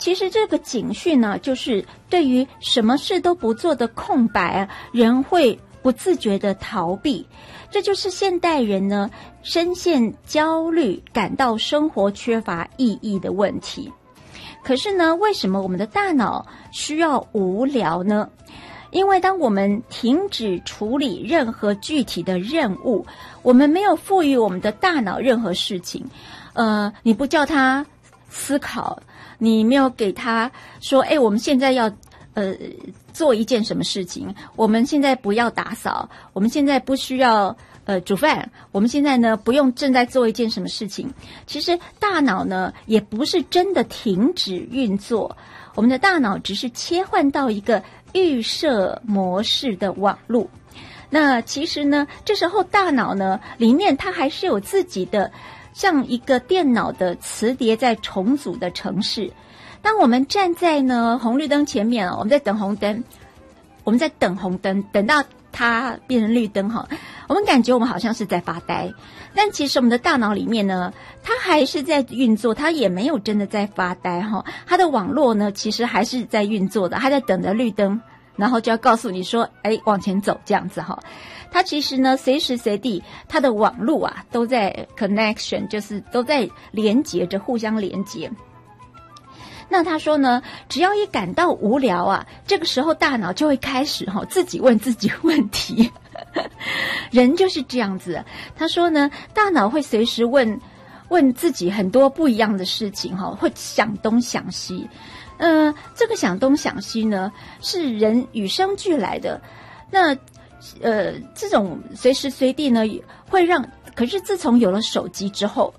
其实这个警讯呢，就是对于什么事都不做的空白，人会不自觉的逃避，这就是现代人呢深陷焦虑，感到生活缺乏意义的问题。可是呢，为什么我们的大脑需要无聊呢？因为当我们停止处理任何具体的任务，我们没有赋予我们的大脑任何事情，你不叫他思考，你没有给他说，我们现在要做一件什么事情，我们现在不要打扫，我们现在不需要煮饭，我们现在呢不用正在做一件什么事情。其实大脑呢也不是真的停止运作，我们的大脑只是切换到一个预设模式的网路。那其实呢，这时候大脑呢里面它还是有自己的像一个电脑的磁碟在重组的程式。当我们站在呢红绿灯前面，我们在等红灯，等到它变成绿灯哈，我们感觉我们好像是在发呆，但其实我们的大脑里面呢，它还是在运作，它也没有真的在发呆哈。它的网络呢，其实还是在运作的，它在等着绿灯，然后就要告诉你说，往前走这样子哈。它其实呢，随时随地，它的网络啊都在 connection， 就是都在连接着，互相连接。那他说呢，只要一感到无聊啊，这个时候大脑就会开始自己问自己问题。人就是这样子。他说呢，大脑会随时问自己很多不一样的事情，会想东想西。这个想东想西呢，是人与生俱来的。那这种随时随地呢，会让，可是自从有了手机之后，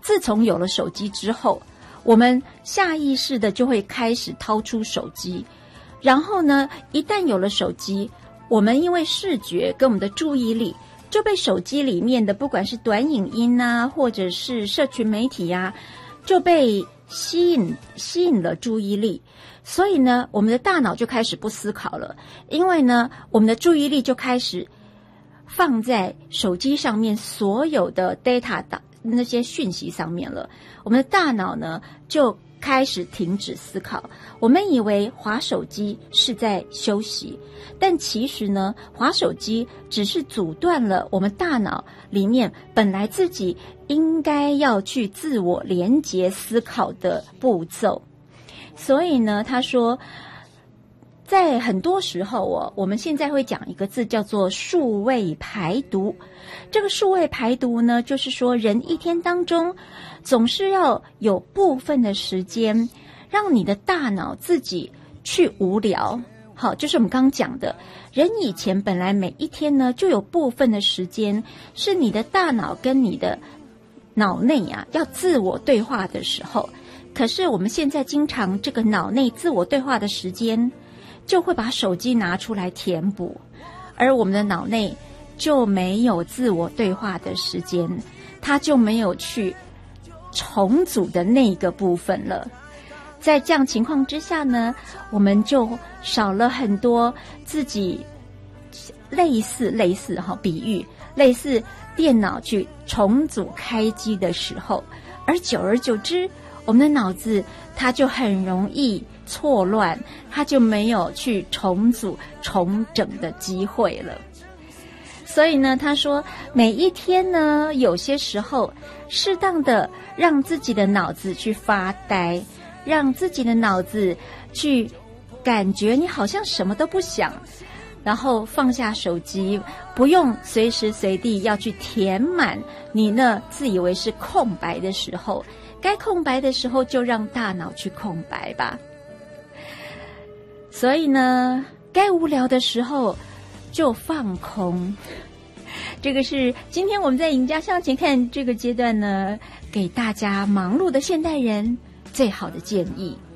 我们下意识的就会开始掏出手机，然后呢，一旦有了手机，我们因为视觉跟我们的注意力就被手机里面的不管是短影音啊，或者是社群媒体啊，就被吸引了注意力。所以呢，我们的大脑就开始不思考了，因为呢，我们的注意力就开始放在手机上面所有的 data 的那些讯息上面了。我们的大脑呢就开始停止思考。我们以为滑手机是在休息，但其实呢，滑手机只是阻断了我们大脑里面本来自己应该要去自我连结思考的步骤。所以呢，他说在很多时候我们现在会讲一个字叫做数位排毒。这个数位排毒呢，就是说人一天当中总是要有部分的时间让你的大脑自己去无聊。好，就是我们刚刚讲的，人以前本来每一天呢就有部分的时间是你的大脑跟你的脑内要自我对话的时候，可是我们现在经常这个脑内自我对话的时间就会把手机拿出来填补，而我们的脑内就没有自我对话的时间，它就没有去重组的那个部分了。在这样情况之下呢，我们就少了很多自己类似比喻，类似电脑去重组开机的时候，而久而久之，我们的脑子它就很容易错乱，它就没有去重组重整的机会了。所以呢，他说每一天呢，有些时候适当的让自己的脑子去发呆，让自己的脑子去感觉你好像什么都不想，然后放下手机，不用随时随地要去填满你那自以为是空白的时候，该空白的时候就让大脑去空白吧。所以呢，该无聊的时候就放空。这个是今天我们在赢家向前看这个阶段呢，给大家忙碌的现代人最好的建议。